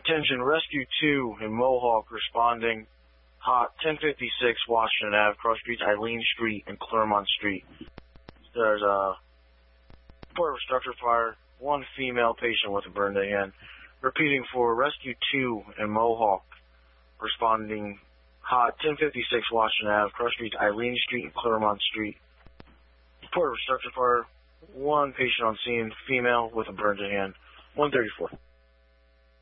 Attention, Rescue 2 in Mohawk responding. Hot 1056 Washington Ave, cross streets Eileen Street and Claremont Street. There's a report of structure fire. One female patient with a burned hand. Repeating for Rescue 2 in Mohawk responding. Hot 1056 Washington Ave, cross streets Eileen Street and Claremont Street. Report of structure fire. One patient on scene, female with a burned hand. 134.